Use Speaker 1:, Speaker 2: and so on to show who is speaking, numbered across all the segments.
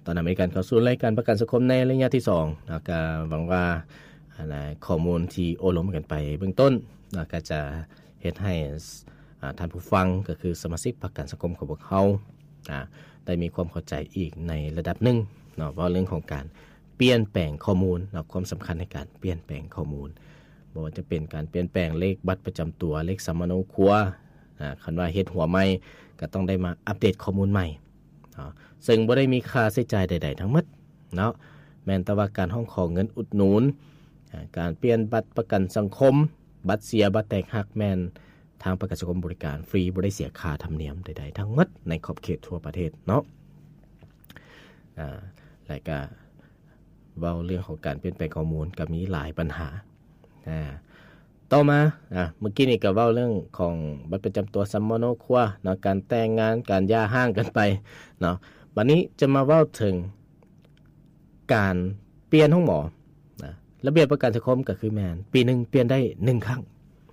Speaker 1: ตอนอเมริกันเข้าสู่รายการประกันสังคมในระยะที่2นะก็หวังว่าข้อมูลที่โอล้มกันไปเบื้องต้นนะก็จะเฮ็ดให้ท่านผู้ฟังก็คือสมาชิกประกันสังคมของพวกเฮาได้มีความเข้าใจอีกในระดับหนึ่งเนาะว่าเรื่องของการเปลี่ยนแปลงข้อมูลเนาะความสำคัญในการเปลี่ยนแปลงข้อมูลบ่ว่าจะเป็นการเปลี่ยนแปลงเลขบัตรประจำตัวเลขสมโนครัวคันว่าเฮ็ดหัวใหม่ก็ต้องได้มาอัปเดตข้อมูลใหม่ซึ่งบ่ได้มีค่าใช้จ่ายใดๆทั้งหมดเนาะแม้แต่ว่าการห้องขอเงินอุดหนุนการเปลี่ยนบัตรประกันสังคมบัตรเสียบัตรแตกหักแม่นทางประกันสังคมบริการฟรีบ่ได้เสียค่าธรรมเนียมใดๆทั้งหมดในขอบเขตทั่วประเทศเนาะแล้วก็เว้าเรื่องของการเปลี่ยนแปลงข้อมูลก็มีหลายปัญหาต่อมาเมื่อกี้นี่ก็เว้าเรื่องของบัตรประจำตัวสมโนครัวเนาะการแต่งงานการหย่าร้างกันไปเนาะบัดนี้จะมาเว้าถึงการเปลี่ยนห้องหมอนะระเบียบประกันสังคมก็คือแม่นปีนึงเปลี่ยนได้1ครั้ง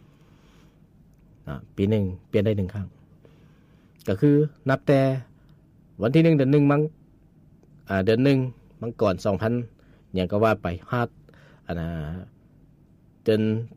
Speaker 1: ปีนึงเปลี่ยนได้1ครั้งก็คือนับแต่วันที่1เดือน1มั้งเดือน1มังก่อน2000หยังก็ว่าไปฮอดเดือน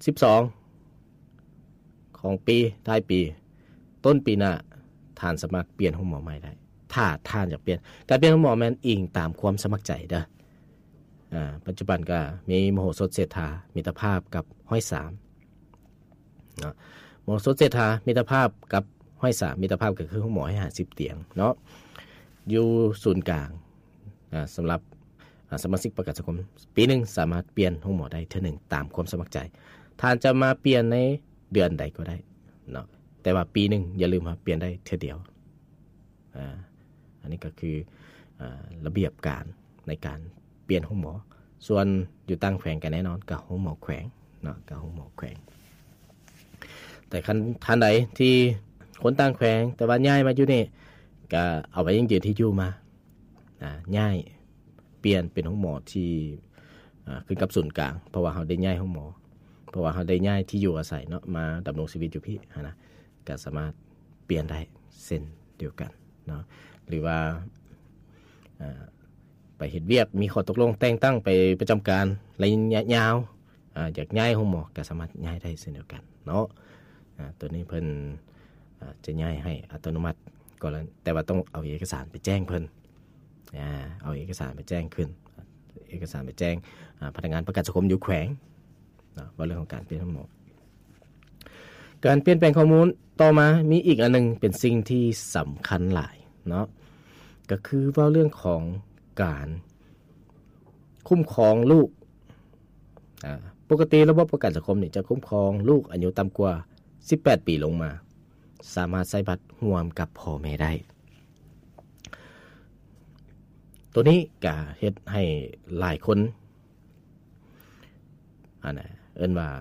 Speaker 1: 12ของปีท้ายปีต้นปีหน้าท่านสามารถเปลี่ยนห้องหมอใหม่ได้ถ้าท่านอยากเปลี่ยนการเปลี่ยนห้องหมอแม่นอิงตามความสมัครใจเด้อปัจจุบันก็มีมโหสถเศรษฐามิตรภาพกับห้อย3เนาะมโหสถเศรษฐามิตรภาพกับห้อย3มิตรภาพก็คือห้องหมอให้50เตียงเนาะอยู่ศูนย์กลางสำหรับสมาชิกประกันสังคมปีนึงสามารถเปลี่ยนห้องหมอได้เทื่อนึงตามความสมัครใจท่านจะมาเปลี่ยนในเดือนใดก็ได้เนาะแต่ว่าปีนึงอย่าลืมว่าเปลี่ยนได้เทื่อเดียวอันนี้ก็คือระเบียบการในการเปลี่ยนห้องหมอส่วนอยู่ต่างแขวงกันแน่นอนกับห้องหมอแขวงเนาะกับห้องหมอแขวงแต่ท่านใดที่คนต่างแขวงแต่ว่าย้ายมาอยู่นี่ก็เอาไว้ยังยืนที่อยู่มาย้ายเปลี่ยนเป็นห้องหมอที่ขึ้นกับศูนย์กลางเพราะว่าเฮาได้ย้ายห้องหมอเพราะว่าเฮาได้ย้ายที่อยู่อาศัยเนาะมาดำรงชีวิตอยู่พี่นะก็สามารถเปลี่ยนได้เส้นเดียวกันเนาะหรือว่าไปเฮ็ดเวียกมีข้อตกลงแต่งตั้งไปประจำการระยะยาวอยากย้ายห้องหมอก็สามารถย้ายได้เช่นเดียวกันเนาะตัวนี้เพิ่นจะย้ายให้อัตโนมัติก็แล้วแต่ว่าต้องเอาเอกสารไปแจ้งเพิ่นเอาเอกสารไปแจ้งขึ้นเอกสารไปแจ้งพนักงานประกันสังคมอยู่แขวงว่าเรื่องของการเปลี่ยนห้องหมอการเปลี่ยนแปลงข้อมูลต่อมามีอีกอันนึงเป็นสิ่งที่สำคัญหลายเนาะก็คือว่าเรื่องของการคุ้มครองลูกปกติระบบประกันสังคมนี่จะคุ้มครองลูกอายุต่ำกว่า18ปีลงมาสามารถใช้บัตรร่วมกับพ่อแม่ได้ตัวนี้ก็เฮ็ดให้หลายคนเอิ้นว่า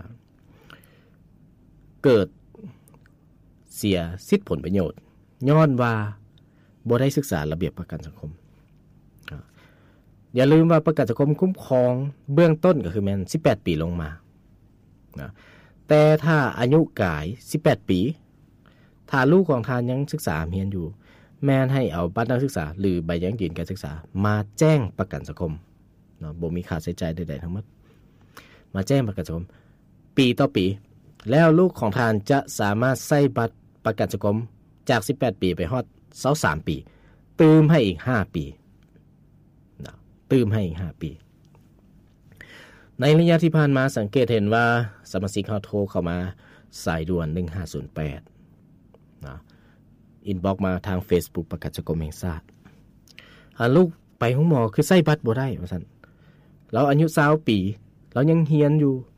Speaker 1: เกิดเสียสิทธิผลประโยชน์ย้อนว่าบ่ได้ศึกษาระเบียบประกันสังคมอย่าลืมว่าประกันสังคมคุ้มครองเบื้องต้นก็คือแม่น18ปีลงมาแต่ถ้าอายุกาย18ปีถ้าลูกของท่านยังศึกษาเรียนอยู่แม่นให้เอาบัตรนักศึกษาหรือใบยังยืนการศึกษามาแจ้งประกันสังคมเนาะบ่มีค่าใช้จ่ายใดๆทั้งหมดมาแจ้งประกันสังคมปีต่อปีแล้วลูกของท่านจะสามารถใช้บัตรประกันสังคมจาก18ปีไปฮอด23ปีเติมให้อีก5ปีเนาะเติมให้อีก5ปีในระยะที่ผ่านมาสังเกตเห็นว่าสมาชิกเขาโทรเข้ามาสายด่วน1508นะอินบ็อกซ์มาทาง Facebook ประกันสังคมแห่งชาติลูกไปห้องหมอคือใช้บัตรบ่ได้ว่าซั่นเราอายุ20ปีเรายังเรียนอยู่